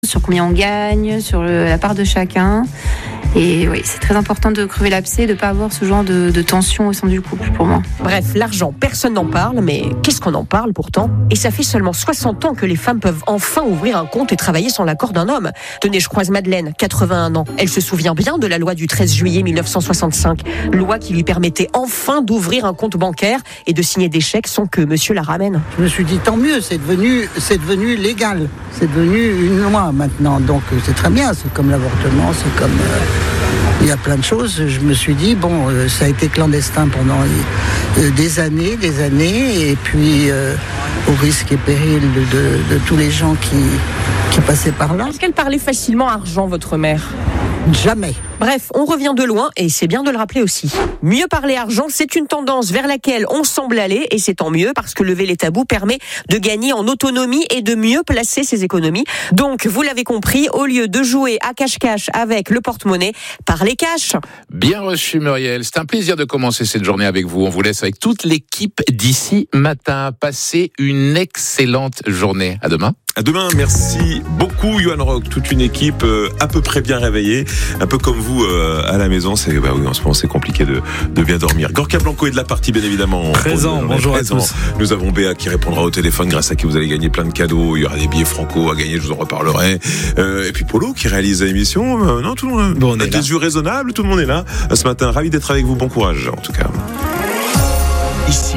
sur combien on gagne, sur la part de chacun. Et oui, c'est très important de crever l'abcès et de ne pas avoir ce genre de tension au sein du couple, pour moi. Bref, l'argent, personne n'en parle, mais qu'est-ce qu'on en parle pourtant ? Et ça fait seulement 60 ans que les femmes peuvent enfin ouvrir un compte et travailler sans l'accord d'un homme. Tenez, je croise Madeleine, 81 ans. Elle se souvient bien de la loi du 13 juillet 1965. Loi qui lui permettait enfin d'ouvrir un compte bancaire et de signer des chèques sans que monsieur la ramène. Je me suis dit, tant mieux, c'est devenu légal. C'est devenu une loi maintenant. Donc c'est très bien, c'est comme l'avortement, c'est comme... il y a plein de choses. Je me suis dit, ça a été clandestin pendant des années, et puis au risque et péril de tous les gens qui passaient par là. Est-ce qu'elle parlait facilement argent, votre mère ? Jamais. Bref, on revient de loin et c'est bien de le rappeler aussi. Mieux parler argent, c'est une tendance vers laquelle on semble aller et c'est tant mieux parce que lever les tabous permet de gagner en autonomie et de mieux placer ses économies. Donc, vous l'avez compris, au lieu de jouer à cache-cache avec le porte-monnaie, parlez cash. Bien reçu Muriel, c'est un plaisir de commencer cette journée avec vous. On vous laisse avec toute l'équipe d'ici matin. Passez une excellente journée. À demain. À demain, merci beaucoup Yohan Rock, toute une équipe à peu près bien réveillée, un peu comme vous à la maison. Oui, en ce moment c'est compliqué de bien dormir. Gorka Blanco est de la partie bien évidemment. Présent, bonjour à tous. Nous avons Béa qui répondra au téléphone, grâce à qui vous allez gagner plein de cadeaux. Il y aura des billets franco à gagner, je vous en reparlerai. Et puis Polo qui réalise l'émission. Non, tout le monde on a est des yeux raisonnables, tout le monde est là. Ce matin, ravi d'être avec vous, bon courage en tout cas. Ici,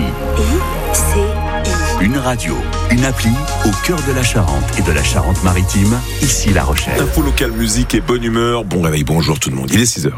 une radio, une appli au cœur de la Charente et de la Charente-Maritime, ici La Rochelle. Info locale, musique et bonne humeur. Bon réveil, bonjour tout le monde. Il est 6h.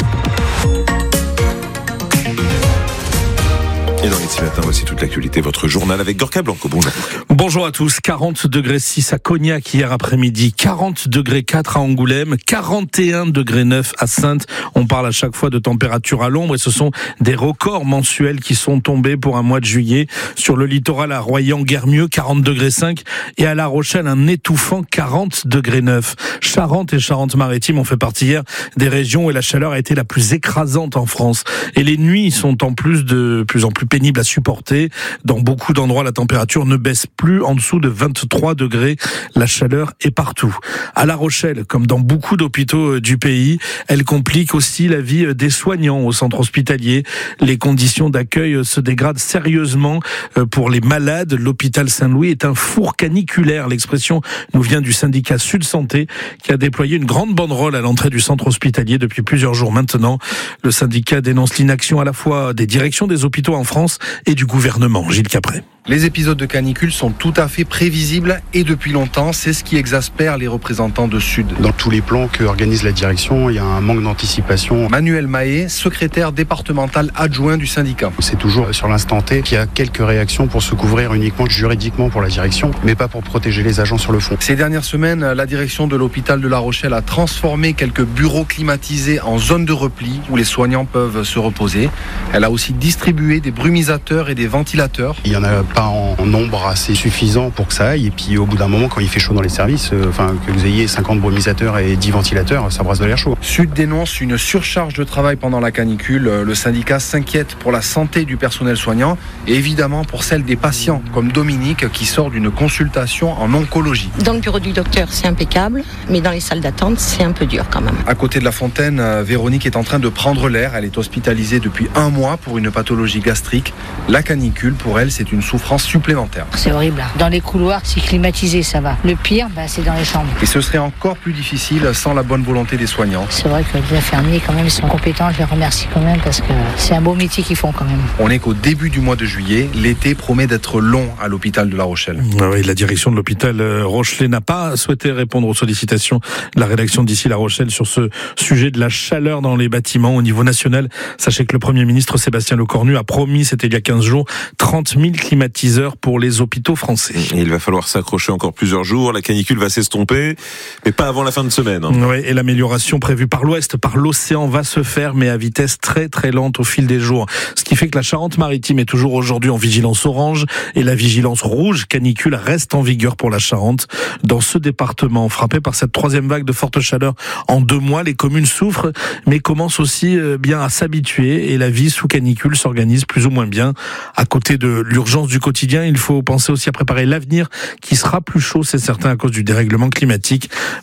Et dans l'Ici Matin, voici toute l'actualité, votre journal avec Gorka Blanco. Bonjour. Bonjour à tous. 40 degrés 6 à Cognac hier après-midi, 40 degrés 4 à Angoulême, 41 degrés 9 à Saintes. On parle à chaque fois de température à l'ombre et ce sont des records mensuels qui sont tombés pour un mois de juillet. Sur le littoral à Royan-Guermieux, 40 degrés 5 et à La Rochelle, un étouffant 40 degrés 9. Charente et Charente-Maritime ont fait partie hier des régions où la chaleur a été la plus écrasante en France. Et les nuits sont en plus de plus en plus pénible à supporter. Dans beaucoup d'endroits, la température ne baisse plus en dessous de 23 degrés. La chaleur est partout. À La Rochelle, comme dans beaucoup d'hôpitaux du pays, elle complique aussi la vie des soignants au centre hospitalier. Les conditions d'accueil se dégradent sérieusement pour les malades. L'hôpital Saint-Louis est un four caniculaire. L'expression nous vient du syndicat Sud Santé qui a déployé une grande banderole à l'entrée du centre hospitalier depuis plusieurs jours maintenant. Le syndicat dénonce l'inaction à la fois des directions des hôpitaux en France et du gouvernement. Gilles Capret. Les épisodes de canicule sont tout à fait prévisibles et depuis longtemps, c'est ce qui exaspère les représentants de Sud. Dans tous les plans que organise la direction, il y a un manque d'anticipation. Manuel Mahé, secrétaire départemental adjoint du syndicat. C'est toujours sur l'instant T qu'il y a quelques réactions pour se couvrir uniquement juridiquement pour la direction, mais pas pour protéger les agents sur le fond. Ces dernières semaines, la direction de l'hôpital de La Rochelle a transformé quelques bureaux climatisés en zones de repli où les soignants peuvent se reposer. Elle a aussi distribué des brumisateurs et des ventilateurs. Il y en a pas en nombre assez suffisant pour que ça aille. Et puis au bout d'un moment, quand il fait chaud dans les services, que vous ayez 50 brumisateurs et 10 ventilateurs, ça brasse de l'air chaud. Sud dénonce une surcharge de travail pendant la canicule. Le syndicat s'inquiète pour la santé du personnel soignant et évidemment pour celle des patients, comme Dominique qui sort d'une consultation en oncologie. Dans le bureau du docteur, c'est impeccable, mais dans les salles d'attente, c'est un peu dur quand même. À côté de la fontaine, Véronique est en train de prendre l'air. Elle est hospitalisée depuis 1 mois pour une pathologie gastrique. La canicule, pour elle, c'est une souffrance supplémentaire. C'est horrible. Dans les couloirs, c'est climatisé, ça va. Le pire, c'est dans les chambres. Et ce serait encore plus difficile sans la bonne volonté des soignants. C'est vrai que les infirmiers, quand même, ils sont compétents. Je les remercie quand même parce que c'est un beau métier qu'ils font quand même. On n'est qu'au début du mois de juillet. L'été promet d'être long à l'hôpital de La Rochelle. Oui, la direction de l'hôpital Rochelais n'a pas souhaité répondre aux sollicitations de la rédaction d'ici La Rochelle sur ce sujet de la chaleur dans les bâtiments au niveau national. Sachez que le Premier ministre Sébastien Lecornu a promis, c'était il y a 15 jours, 30 000 climatiseurs pour les hôpitaux français. Et il va falloir s'accrocher encore plusieurs jours. La canicule va s'estomper, mais pas avant la fin de semaine. Oui, et l'amélioration prévue par l'ouest, par l'océan, va se faire, mais à vitesse très très lente au fil des jours. Ce qui fait que la Charente-Maritime est toujours aujourd'hui en vigilance orange et la vigilance rouge canicule reste en vigueur pour la Charente. Dans ce département, frappé par cette 3e vague de forte chaleur en 2 mois, les communes souffrent, mais commencent aussi bien à s'habituer et la vie sous canicule s'organise plus ou moins bien. À côté de l'urgence du quotidien, il faut penser aussi à préparer l'avenir qui sera plus chaud, c'est certain, à cause du dérèglement climatique.